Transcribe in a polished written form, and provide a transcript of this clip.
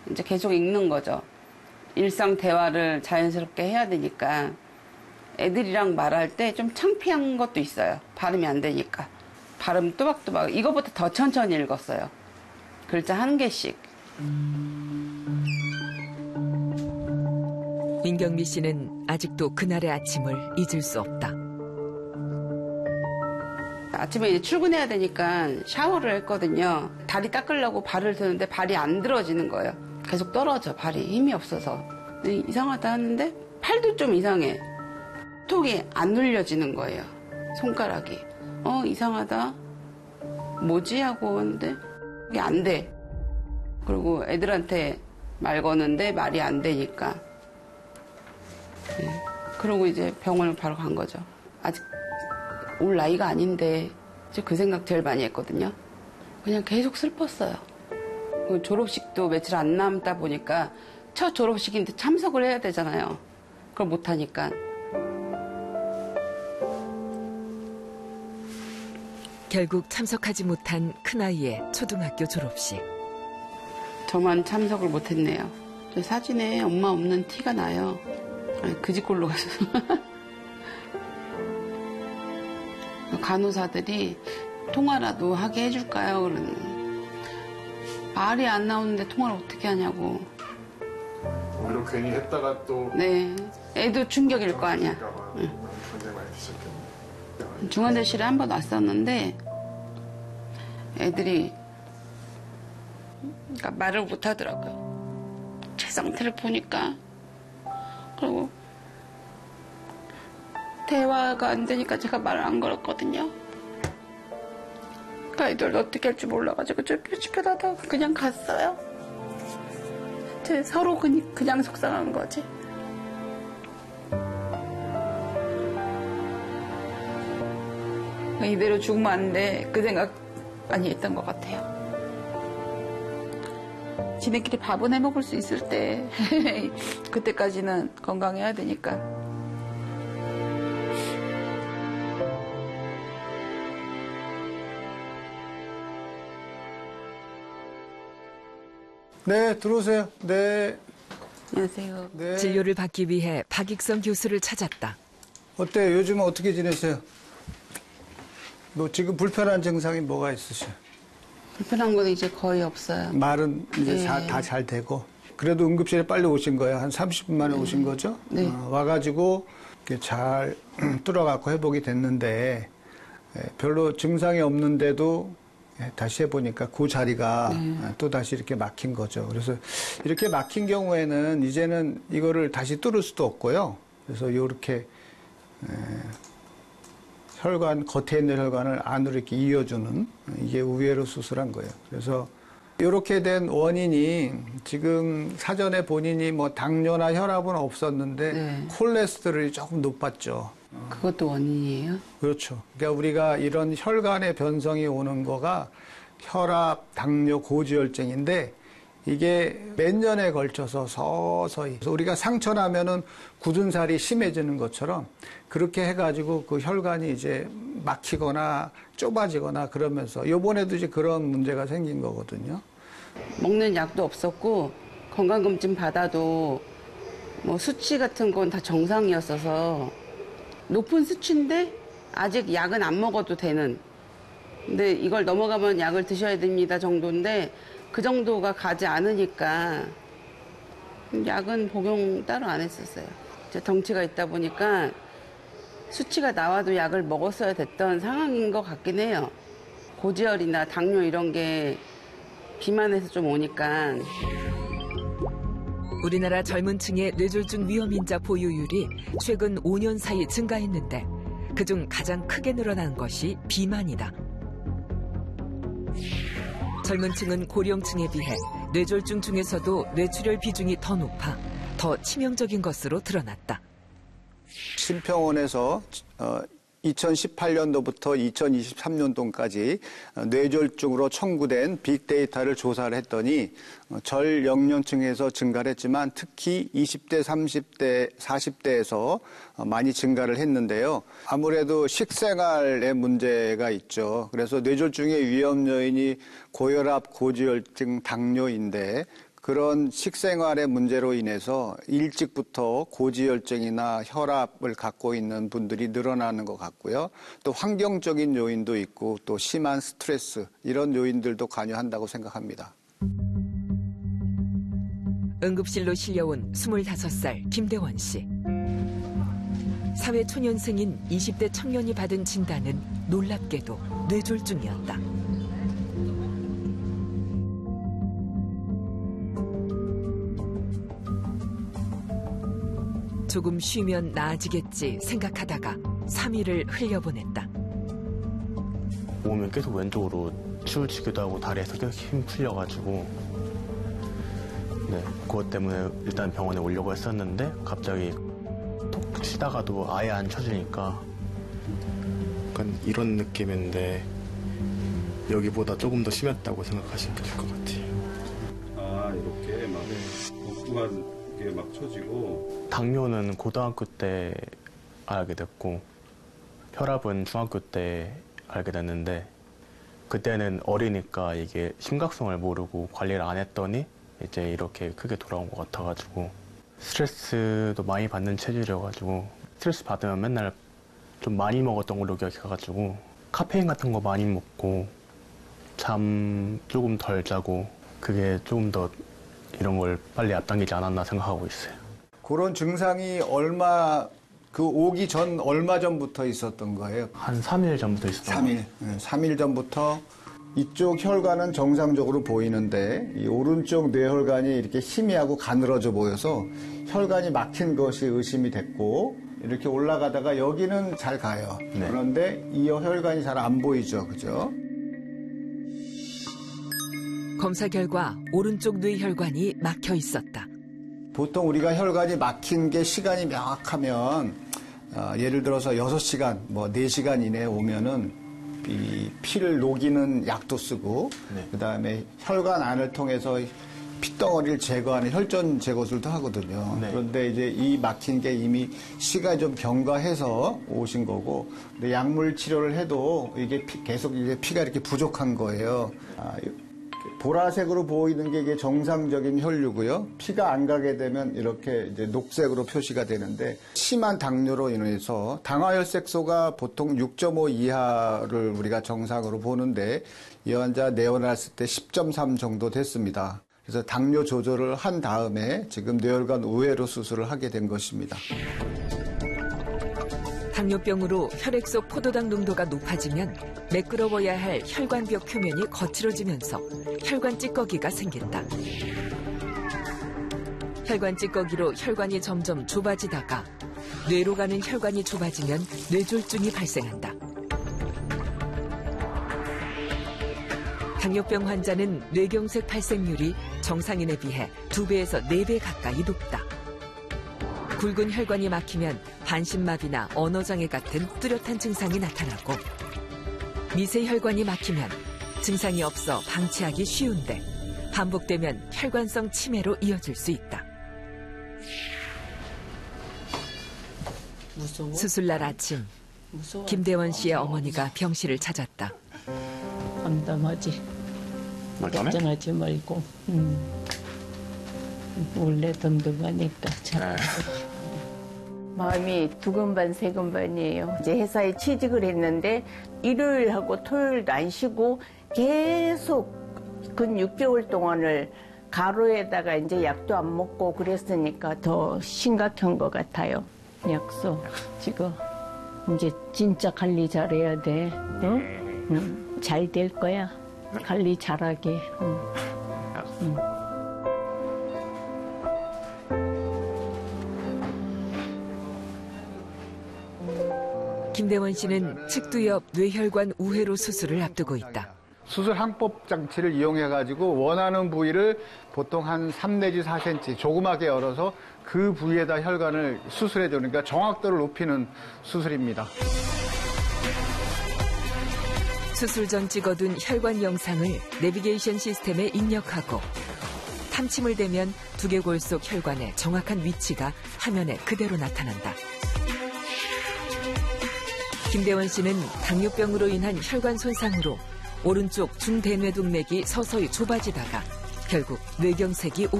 이제 계속 읽는 거죠. 일상 대화를 자연스럽게 해야 되니까 애들이랑 말할 때 좀 창피한 것도 있어요. 발음이 안 되니까. 발음 또박또박. 이거보다 더 천천히 읽었어요. 글자 한 개씩. 민경미 씨는 아직도 그날의 아침을 잊을 수 없다. 아침에 이제 출근해야 되니까 샤워를 했거든요. 다리 닦으려고 발을 드는데 발이 안 들어지는 거예요. 계속 떨어져, 발이. 힘이 없어서. 근데 이상하다 하는데 팔도 좀 이상해. 톡이 안 눌려지는 거예요. 손가락이. 이상하다. 뭐지? 하고 하는데 이게 안 돼. 그리고 애들한테 말 거는데 말이 안 되니까. 그러고 이제 병원을 바로 간 거죠. 아직 올 나이가 아닌데 그 생각 제일 많이 했거든요. 그냥 계속 슬펐어요. 졸업식도 며칠 안 남다 보니까 첫 졸업식인데 참석을 해야 되잖아요. 그걸 못하니까. 결국 참석하지 못한 큰아이의 초등학교 졸업식. 저만 참석을 못했네요. 저 사진에 엄마 없는 티가 나요. 그 집 골로 가서. 간호사들이 통화라도 하게 해줄까요? 그러는. 말이 안 나오는데 통화를 어떻게 하냐고. 물론 괜히 했다가 또. 네. 애도 충격일 거 아니야. 중환자실에 한 번 왔었는데 애들이 그러니까 말을 못 하더라고요. 제 상태를 보니까. 그리고 대화가 안 되니까 제가 말을 안 걸었거든요. 그러니까 애들 어떻게 할지 몰라가지고 쭈뼛쭈뼛하다가 그냥 갔어요. 서로 그냥 속상한 거지. 이대로 죽으면 안 돼. 그 생각 많이 했던 것 같아요. 지네끼리 밥은 해먹을 수 있을 때 그때까지는 건강해야 되니까. 네, 들어오세요. 네. 안녕하세요. 네. 진료를 받기 위해 박익성 교수를 찾았다. 어때요? 요즘은 어떻게 지내세요? 뭐 지금 불편한 증상이 뭐가 있으세요? 불편한 건 이제 거의 없어요. 말은 이제 네. 다 잘 되고. 그래도 응급실에 빨리 오신 거예요. 한 30분 만에 오신 거죠? 네. 와가지고 이렇게 잘 뚫어갖고 회복이 됐는데 별로 증상이 없는데도 다시 해보니까 그 자리가 또 다시 이렇게 막힌 거죠. 그래서 이렇게 막힌 경우에는 이제는 이거를 다시 뚫을 수도 없고요. 그래서 이렇게 혈관, 겉에 있는 혈관을 안으로 이렇게 이어주는 이게 우회로 수술한 거예요. 그래서 이렇게 된 원인이 지금 사전에 본인이 뭐 당뇨나 혈압은 없었는데 네. 콜레스테롤이 조금 높았죠. 그것도 원인이에요? 그렇죠. 그러니까 우리가 이런 혈관의 변성이 오는 거가 혈압, 당뇨, 고지혈증인데 이게 몇 년에 걸쳐서 서서히 우리가 상처 나면은 굳은 살이 심해지는 것처럼 그렇게 해가지고 그 혈관이 이제 막히거나 좁아지거나 그러면서 이번에도 이제 그런 문제가 생긴 거거든요. 먹는 약도 없었고 건강검진 받아도 뭐 수치 같은 건 다 정상이었어서 높은 수치인데 아직 약은 안 먹어도 되는. 근데 이걸 넘어가면 약을 드셔야 됩니다 정도인데 그 정도가 가지 않으니까 약은 복용 따로 안 했었어요. 덩치가 있다 보니까 수치가 나와도 약을 먹었어야 됐던 상황인 것 같긴 해요. 고지혈이나 당뇨 이런 게 비만에서 좀 오니까. 우리나라 젊은 층의 뇌졸중 위험인자 보유율이 최근 5년 사이 증가했는데 그중 가장 크게 늘어난 것이 비만이다. 젊은 층은 고령층에 비해 뇌졸중 중에서도 뇌출혈 비중이 더 높아 더 치명적인 것으로 드러났다. 심평원에서 2018년도부터 2023년도까지 뇌졸중으로 청구된 빅데이터를 조사를 했더니 절연령층에서 증가를 했지만 특히 20대, 30대, 40대에서 많이 증가를 했는데요. 아무래도 식생활에 문제가 있죠. 그래서 뇌졸중의 위험 요인이 고혈압, 고지혈증, 당뇨인데 그런 식생활의 문제로 인해서 일찍부터 고지혈증이나 혈압을 갖고 있는 분들이 늘어나는 것 같고요. 또 환경적인 요인도 있고 또 심한 스트레스 이런 요인들도 관여한다고 생각합니다. 응급실로 실려온 25살 김대원 씨. 사회 초년생인 20대 청년이 받은 진단은 놀랍게도 뇌졸중이었다. 조금 쉬면 나아지겠지 생각하다가 3일을 흘려보냈다. 몸이 계속 왼쪽으로 치우치기도 하고 다리에서 계속 힘 풀려가지고 네, 그것 때문에 일단 병원에 오려고 했었는데 갑자기 톡 치다가도 아예 안 쳐지니까 약간 이런 느낌인데 여기보다 조금 더 심했다고 생각하시면 될 것 같아요. 아, 이렇게 막 복부가 이렇게 막 처지고. 당뇨는 고등학교 때 알게 됐고 혈압은 중학교 때 알게 됐는데 그때는 어리니까 이게 심각성을 모르고 관리를 안 했더니 이제 이렇게 크게 돌아온 것 같아가지고 스트레스도 많이 받는 체질이어가지고 스트레스 받으면 맨날 좀 많이 먹었던 걸로 기억해가지고 카페인 같은 거 많이 먹고 잠 조금 덜 자고 그게 조금 더 이런 걸 빨리 앞당기지 않았나 생각하고 있어요. 그런 증상이 오기 전 얼마 전부터 있었던 거예요? 한 3일 전부터 있었던 것 3일 전부터 이쪽 혈관은 정상적으로 보이는데 이 오른쪽 뇌혈관이 이렇게 희미하고 가늘어져 보여서 혈관이 막힌 것이 의심이 됐고 이렇게 올라가다가 여기는 잘 가요. 네. 그런데 이 혈관이 잘 안 보이죠. 그죠? 검사 결과 오른쪽 뇌혈관이 막혀 있었다. 보통 우리가 혈관이 막힌 게 시간이 명확하면 예를 들어서 6시간, 4시간 이내에 오면은 이 피를 녹이는 약도 쓰고 네. 그다음에 혈관 안을 통해서 핏덩어리를 제거하는 혈전 제거술도 하거든요. 네. 그런데 이제 이 막힌 게 이미 시간이 좀 경과해서 오신 거고 근데 약물 치료를 해도 이게 계속 이제 피가 이렇게 부족한 거예요. 보라색으로 보이는 게 이게 정상적인 혈류고요. 피가 안 가게 되면 이렇게 이제 녹색으로 표시가 되는데 심한 당뇨로 인해서 당화혈색소가 보통 6.5 이하를 우리가 정상으로 보는데 이 환자 내원했을 때 10.3 정도 됐습니다. 그래서 당뇨 조절을 한 다음에 지금 뇌혈관 우회로 수술을 하게 된 것입니다. 당뇨병으로 혈액 속 포도당 농도가 높아지면 매끄러워야 할 혈관벽 표면이 거칠어지면서 혈관 찌꺼기가 생긴다. 혈관 찌꺼기로 혈관이 점점 좁아지다가 뇌로 가는 혈관이 좁아지면 뇌졸중이 발생한다. 당뇨병 환자는 뇌경색 발생률이 정상인에 비해 2배에서 4배 가까이 높다. 굵은 혈관이 막히면 반신마비나 언어장애 같은 뚜렷한 증상이 나타나고 미세혈관이 막히면 증상이 없어 방치하기 쉬운데 반복되면 혈관성 치매로 이어질 수 있다. 무서워? 수술날 아침, 무서워? 김대원 씨의 어머니가 병실을 찾았다. 담담하지. 멀쩡해? 걱정하지 말고. 원래 덤덤하니까 잘. 마음이 두근반 세근반이에요. 이제 회사에 취직을 했는데 일요일하고 토요일도 안 쉬고 계속 근 6개월 동안을 가로에다가 이제 약도 안 먹고 그랬으니까 더 심각한 것 같아요. 약속 지금 이제 진짜 관리 잘해야 돼. 응? 잘 될 거야. 관리 잘하게. 응. 김대원 씨는 측두엽 뇌혈관 우회로 수술을 앞두고 있다. 수술 항법 장치를 이용해가지고 원하는 부위를 보통 한 3 내지 4cm 조그맣게 열어서 그 부위에다 혈관을 수술해줘. 그러니까 정확도를 높이는 수술입니다. 수술 전 찍어둔 혈관 영상을 내비게이션 시스템에 입력하고 탐침을 대면 두개골 속 혈관의 정확한 위치가 화면에 그대로 나타난다. 김대원 씨는 당뇨병으로 인한 혈관 손상으로 오른쪽 중대뇌동맥이 서서히 좁아지다가 결국 뇌경색이